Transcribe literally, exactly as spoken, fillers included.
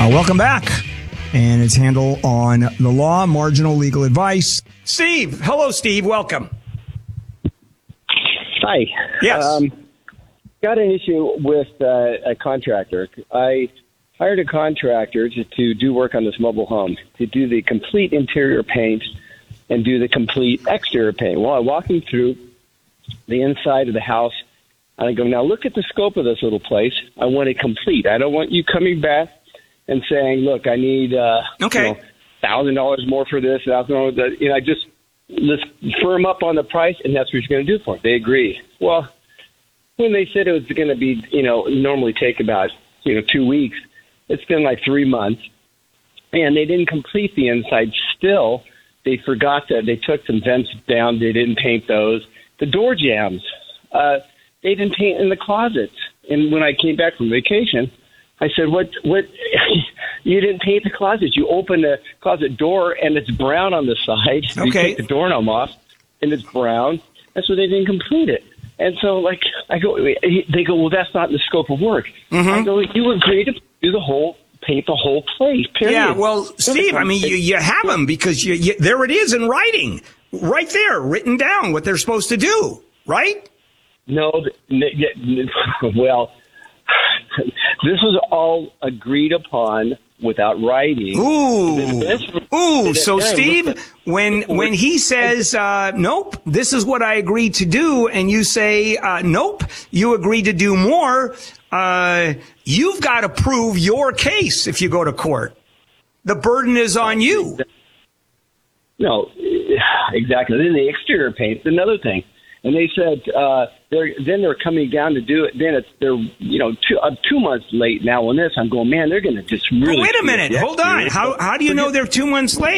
Uh, welcome back. And it's Handel on the law, marginal legal advice. Steve. Hello, Steve. Welcome. Hi. Yes. Um, got an issue with uh, a contractor. I hired a contractor to, to do work on this mobile home, to do the complete interior paint and do the complete exterior paint. Well, I walk him through the inside of the house, and I go, now look at the scope of this little place. I want it complete. I don't want you coming back and saying, look, I need uh, okay. you know, one thousand dollars more for this. one thousand dollars that, you know, I just let's firm up on the price, and that's what you're going to do for it. They agree. Well, when they said it was going to be, you know, normally take about, you know, two weeks, it's been like three months, and they didn't complete the inside still. They forgot that they took some vents down. They didn't paint those. The door jambs, uh, they didn't paint in the closets. And when I came back from vacation, I said, what, what, you didn't paint the closets. You open the closet door and it's brown on the side. Okay. You take the doorknob off and it's brown. That's why they didn't complete it. And so, like, I go, they go, well, that's not in the scope of work. Mm-hmm. I go, you agreed to do the whole, paint the whole place, period. Yeah, well, Steve, I mean, you, you have them because you, you, there it is in writing, right there, written down what they're supposed to do, right? No, well, this was all agreed upon without writing. Ooh, ooh. So, Steve, when when he says, uh, nope, this is what I agreed to do, and you say, uh, nope, you agreed to do more, uh, you've got to prove your case if you go to court. The burden is on you. No, exactly. Then the exterior paint, another thing. And they said uh, they're then they're coming down to do it. Then it's they're you know two uh, two months late now on this. I'm going, man, they're going to just really. But wait a minute, hold on. How how do you know they're two months late?